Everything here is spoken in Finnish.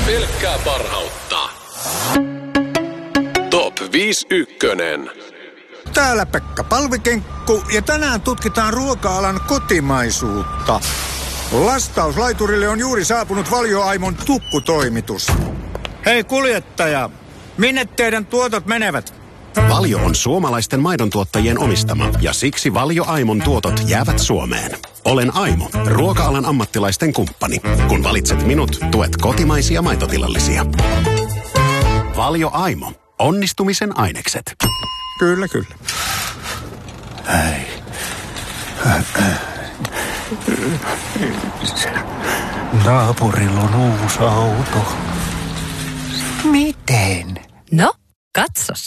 Pelkkää parhautta. Top 51. Täällä Pekka Palvikenkku ja tänään tutkitaan ruoka-alan kotimaisuutta. Lastauslaiturille on juuri saapunut Valio Aimon tukkutoimitus. Hei kuljettaja, minne teidän tuotot menevät? Valio on suomalaisten maidontuottajien omistama ja siksi Valio Aimon tuotot jäävät Suomeen. Olen Aimo, ruoka-alan ammattilaisten kumppani. Kun valitset minut, tuet kotimaisia maitotilallisia. Valio Aimo. Onnistumisen ainekset. Kyllä, kyllä. Naapurilla on uusi auto. Miten? No, katsos.